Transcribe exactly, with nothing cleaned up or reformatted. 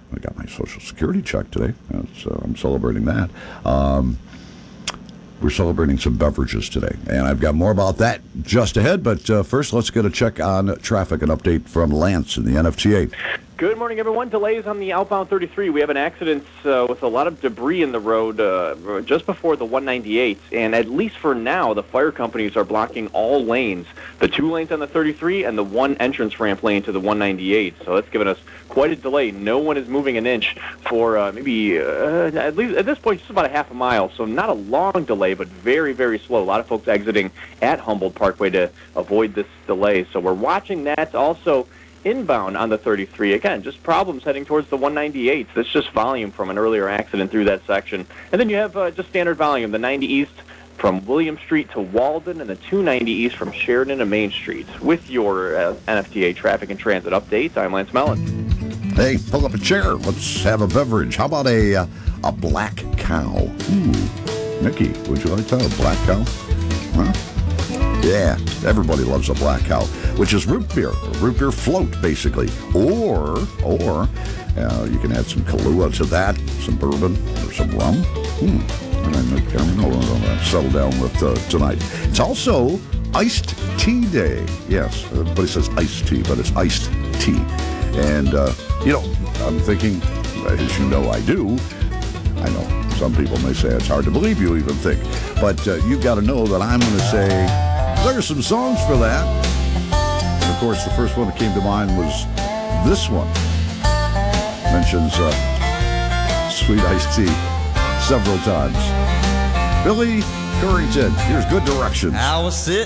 I got my Social Security check today. That's, uh, I'm celebrating that. Um, we're celebrating some beverages today, and I've got more about that just ahead. But uh, first, let's get a check on traffic, an update from Lance in the N F T A. Good morning, everyone. Delays on the outbound thirty-three. We have an accident uh, with a lot of debris in the road uh, just before the one ninety-eight, and at least for now, the fire companies are blocking all lanes, the two lanes on the thirty-three and the one entrance ramp lane to the one ninety-eight. So that's given us quite a delay. No one is moving an inch for uh, maybe, uh, at least at this point, just about a half a mile. So not a long delay, but very, very slow. A lot of folks exiting at Humboldt Parkway to avoid this delay. So we're watching that. Also, inbound on the thirty-three, again, just problems heading towards the one ninety-eight. That's just volume from an earlier accident through that section. And then you have uh, just standard volume, the ninety East from William Street to Walden and the two ninety East from Sheridan to Main Street. With your uh, N F T A traffic and transit update, I'm Lance Mellon. Hey, pull up a chair. Let's have a beverage. How about a uh, a black cow? Ooh. Nikki, would you like that? A black cow? Huh? Yeah, everybody loves a black cow, which is root beer, a root beer float, basically. Or, or uh, you can add some Kahlua to that, some bourbon or some rum. Hmm. And then I don't know, I'll settle down with uh, tonight. It's also iced tea day. Yes, everybody says iced tea, but it's iced tea. And, uh, you know, I'm thinking, as you know I do, I know some people may say it's hard to believe you even think, but uh, you've got to know that I'm going to say, there's some songs for that. And of course, the first one that came to mind was this one. Mentions uh, sweet iced tea several times. Billy Currington, here's Good Directions. I was sitting